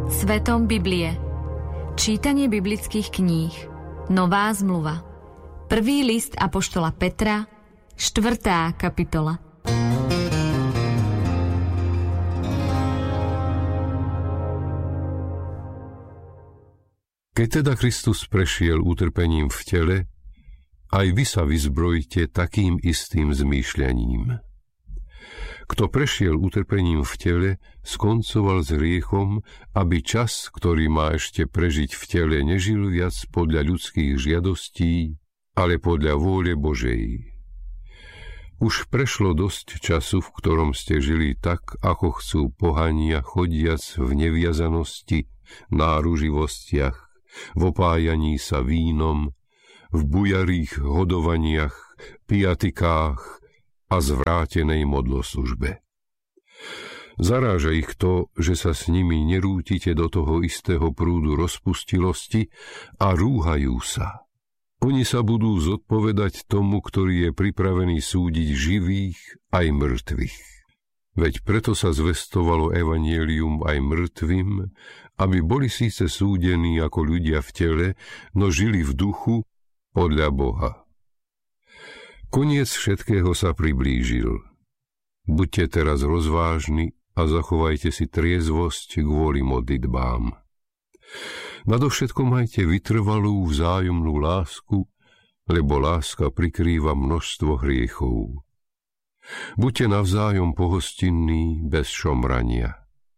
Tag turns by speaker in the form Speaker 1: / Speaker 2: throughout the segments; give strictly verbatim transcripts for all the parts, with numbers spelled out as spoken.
Speaker 1: Svetom Biblie. Čítanie biblických kníh. Nová zmluva. Prvý list apoštola Petra, štvrtá kapitola.
Speaker 2: Keď teda Kristus prešiel utrpením v tele, aj vy sa vyzbrojte takým istým zmýšľaním. Kto prešiel utrpením v tele, skoncoval s hriechom, aby čas, ktorý má ešte prežiť v tele, nežil viac podľa ľudských žiadostí, ale podľa vôle Božej. Už prešlo dosť času, v ktorom ste žili tak, ako chcú pohania, chodiac v neviazanosti, náruživostiach, v opájaní sa vínom, v bujarých hodovaniach, piatikách a zvrátenej modloslužbe. Zaráža ich to, že sa s nimi nerútite do toho istého prúdu rozpustilosti a rúhajú sa. Oni sa budú zodpovedať tomu, ktorý je pripravený súdiť živých aj mŕtvych. Veď preto sa zvestovalo evanjelium aj mŕtvym, aby boli síce súdení ako ľudia v tele, no žili v duchu podľa Boha. Koniec všetkého sa priblížil. Buďte teraz rozvážni a zachovajte si triezvosť kvôli modlitbám. Nadovšetko majte vytrvalú vzájomnú lásku, lebo láska prikrýva množstvo hriechov. Buďte navzájom pohostinní bez šomrania.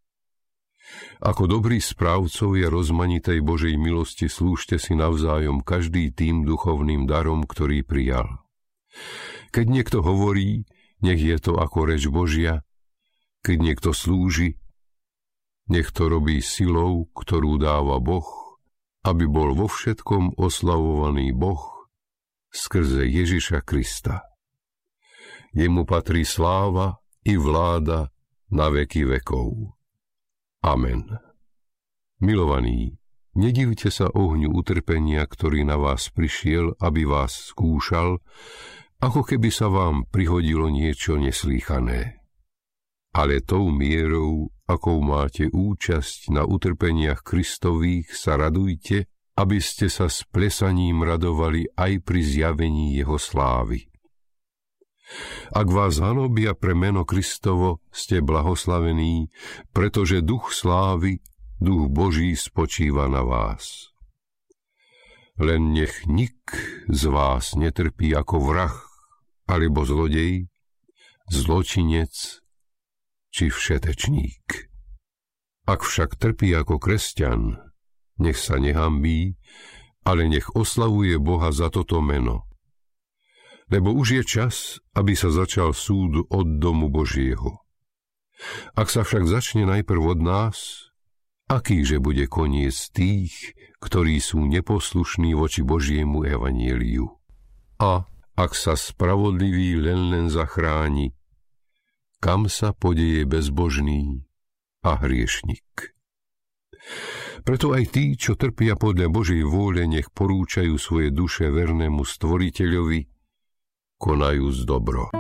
Speaker 2: Ako dobrí správcovia rozmanitej Božej milosti slúžte si navzájom každý tým duchovným darom, ktorý prijal. Keď niekto hovorí, nech je to ako reč Božia, keď niekto slúži, nech to robí silou, ktorú dáva Boh, aby bol vo všetkom oslavovaný Boh skrze Ježiša Krista. Jemu patrí sláva i vláda na veky vekov. Amen. Milovaní, nedivte sa ohňu utrpenia, ktorý na vás prišiel, aby vás skúšal, ako keby sa vám prihodilo niečo neslýchané. Ale tou mierou, akou máte účasť na utrpeniach Kristových, sa radujte, aby ste sa s plesaním radovali aj pri zjavení jeho slávy. Ak vás hanobia pre meno Kristovo, ste blahoslavení, pretože duch slávy, duch Boží spočíva na vás. Len nech nik z vás netrpí ako vrah, alebo zlodej, zločinec či všetečník. Ak však trpí ako kresťan, nech sa nehambí, ale nech oslavuje Boha za toto meno. Lebo už je čas, aby sa začal súd od domu Božieho. Ak sa však začne najprv od nás, akýže bude koniec tých, ktorí sú neposlušní voči Božiemu evanjeliu? A ak sa spravodlivý len len zachráni, kam sa podeje bezbožný a hriešnik? Preto aj tí, čo trpia podľa Božej vôle, nech porúčajú svoje duše vernému Stvoriteľovi, konajúc dobro.